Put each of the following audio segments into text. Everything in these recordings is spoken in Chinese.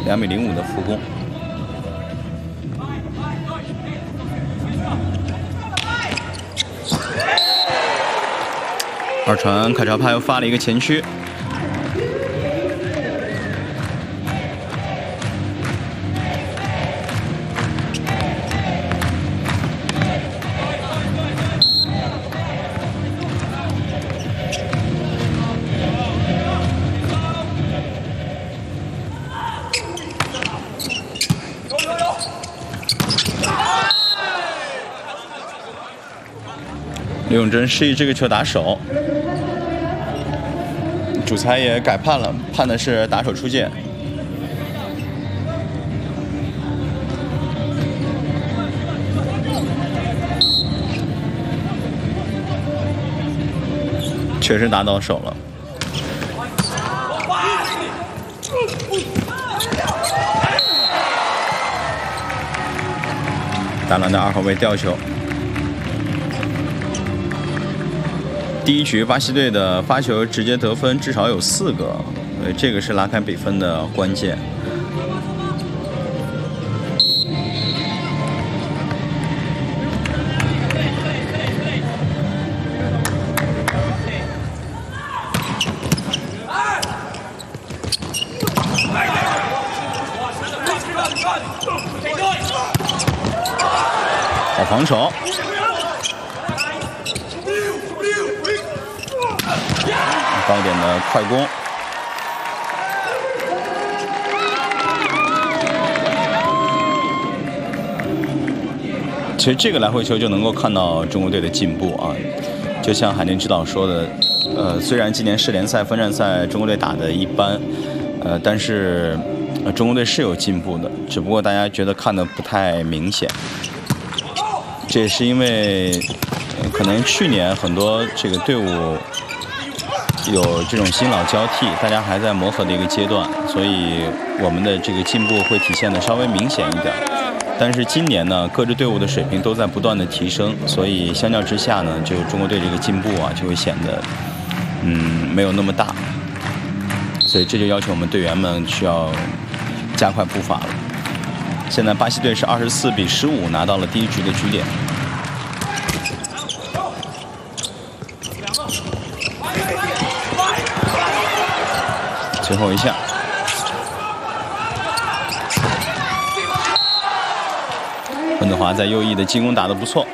2.05米的副攻。二传凯超帕又发了一个前区。 刘永珍示意这个球打手，主裁也改判了，判的是打手出界。确实打到手了。大蓝的2号位吊球。 第一局巴西队的发球直接得分至少有4个，这个是拉开比分的关键。好防守。 高点的快攻，其实这个来回球就能够看到中国队的进步啊。就像海宁指导说的，虽然今年世联赛分站赛中国队打得一般，但是中国队是有进步的，只不过大家觉得看得不太明显。这也是因为，可能去年很多这个队伍。 有这种新老交替，大家还在磨合的一个阶段，所以我们的这个进步会体现的稍微明显一点。但是今年呢，各支队伍的水平都在不断的提升，所以相较之下呢，就中国队这个进步啊，就会显得没有那么大。所以这就要求我们队员们需要加快步伐了。现在巴西队是24比15拿到了第一局的局点。 最后一下，温德华在右翼的进攻打得不错。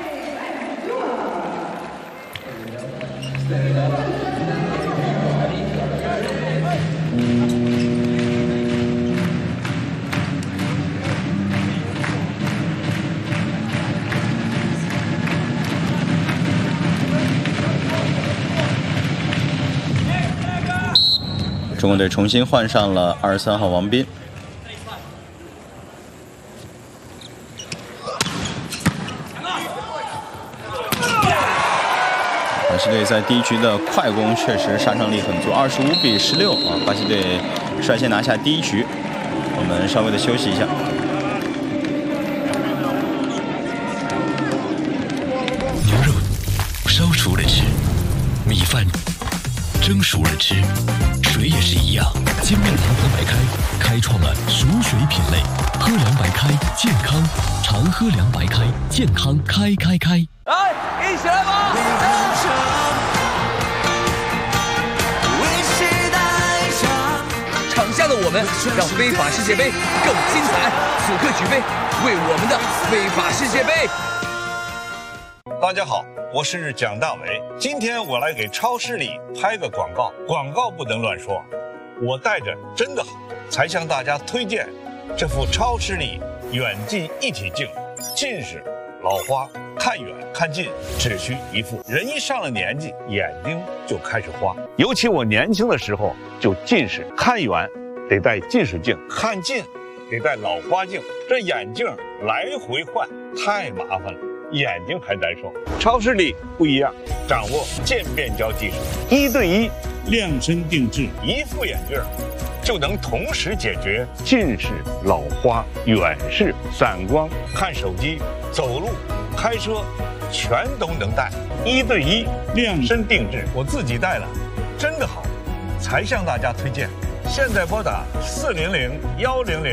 中国队重新换上了23号王斌。巴西队在第一局的快攻确实杀伤力很足，25比16啊！巴西队率先拿下第一局。我们稍微的休息一下。 牛肉烧熟了吃，米饭蒸熟了吃。 水也是一样，精酿堂皇白开开创了熟水品类，喝凉白开健康，常喝凉白开健康开。 来，一起来吧！场下的我们让非法世界杯更精彩，此刻举杯，为我们的非法世界杯。 大家好。 我是蒋大为，今天我来给超市里拍个广告，广告不能乱说。我带着真的好，才向大家推荐这副超视力远近一体镜，近视、老花、看远看近只需一副。人一上了年纪，眼睛就开始花，尤其我年轻的时候就近视，看远得戴近视镜，看近得戴老花镜，这眼镜来回换太麻烦了。 眼睛还难受，超视力不一样，掌握渐变焦技术，1对1量身定制，一副眼镜就能同时解决近视、老花、远视、散光、看手机、走路、开车，全都能戴。1对1量身定制，我自己戴了，真的好，才向大家推荐。现在拨打400-100。